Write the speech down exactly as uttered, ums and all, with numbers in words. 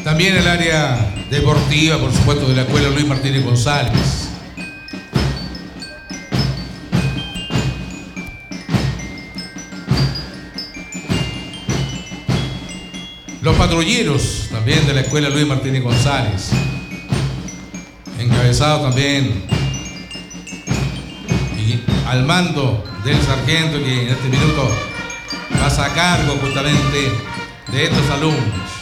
También el área deportiva, por supuesto, de la Escuela Luis Martínez González. Los patrulleros también de la Escuela Luis Martínez González, encabezado también y al mando del sargento que en este minuto pasa a cargo justamente de estos alumnos.